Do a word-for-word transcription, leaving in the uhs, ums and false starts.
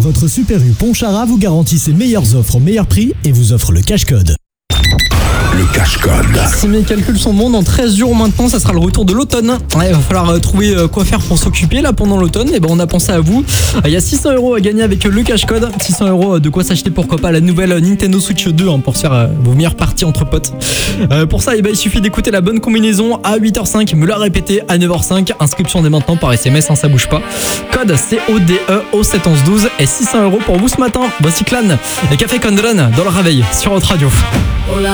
Votre Super U Ponchara vous garantit ses meilleures offres au meilleur prix et vous offre le cash code. Le cash code. Si mes calculs sont bons, dans treize jours maintenant, ça sera le retour de l'automne. Ouais, il va falloir euh, trouver euh, quoi faire pour s'occuper là pendant l'automne. Et ben on a pensé à vous. Il euh, y a six cents euros à gagner avec euh, le cash code. six cents euros euh, de quoi s'acheter pourquoi pas la nouvelle euh, Nintendo Switch deux hein, pour se faire euh, vos meilleures parties entre potes. Euh, pour ça, et ben, il suffit d'écouter la bonne combinaison à huit heures cinq, me la répéter à neuf heures cinq. Inscription dès maintenant par S M S, hein, ça bouge pas. Code C O D E au sept onze douze et six cents euros pour vous ce matin. Voici Clan et Café Condren dans le réveil sur votre radio.